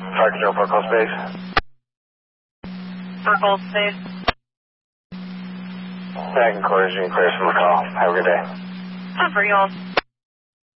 Fire control for Cold Space. For Cold Space. Back in quarters, you can clear from the call. Have a good day. For y'all.